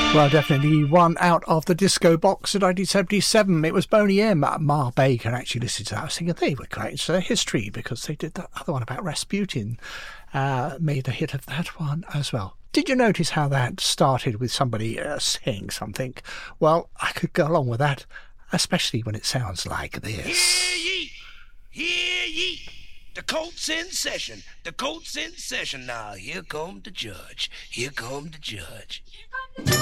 Well, definitely one out of the disco box in 1977. It was Boney M. Ma Baker actually listened to that. I was thinking they were great history because they did that other one about Rasputin. Made a hit of that one as well. Did you notice how that started with somebody saying something? Well, I could go along with that, especially when it sounds like this. Hear ye! Hear ye! The court's in session. The court's in session now. Here come the judge. Here come the judge.